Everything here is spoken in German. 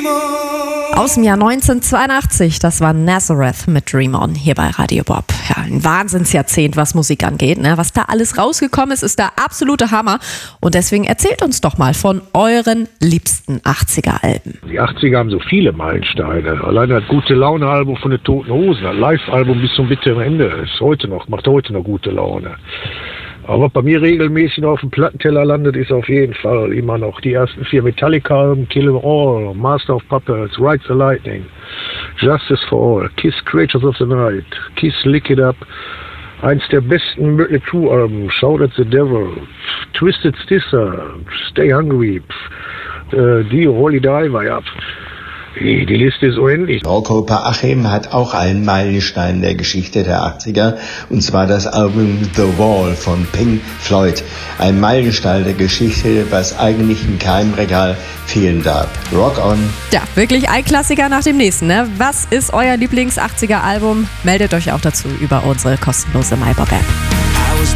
Aus dem Jahr 1982, das war Nazareth mit Dream On hier bei Radio Bob. Ja, ein Wahnsinnsjahrzehnt, was Musik angeht. Ne? Was da alles rausgekommen ist, ist der absolute Hammer. Und deswegen erzählt uns doch mal von euren liebsten 80er-Alben. Die 80er haben so viele Meilensteine. Allein das Gute-Laune-Album von den Toten Hosen, das Live-Album bis zum bitteren Ende, macht heute noch gute Laune. Aber was bei mir regelmäßig auf dem Plattenteller landet, ist auf jeden Fall immer noch die ersten 4 Metallica-Alben: Kill 'Em All, Master of Puppets, Ride the Lightning, Justice for All, Kiss Creatures of the Night, Kiss Lick It Up, eins der besten Mötley Crüe-Alben, Shout at the Devil, Twisted Sister, Stay Hungry, Dio Holy Diver, ja. Die Liste ist unendlich. Rocco Parachim hat auch einen Meilenstein der Geschichte der 80er, und zwar das Album The Wall von Pink Floyd. Ein Meilenstein der Geschichte, was eigentlich in keinem Regal fehlen darf. Rock on! Ja, wirklich ein Klassiker nach dem nächsten. Ne? Was ist euer Lieblings-80er-Album? Meldet euch auch dazu über unsere kostenlose MyBob-App.